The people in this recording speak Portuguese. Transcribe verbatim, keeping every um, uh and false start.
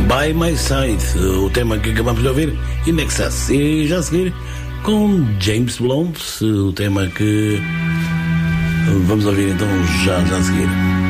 By My Side, o tema que acabamos de ouvir, e Nexus. E já a seguir, com James Blunt, o tema que vamos ouvir então já, já a seguir.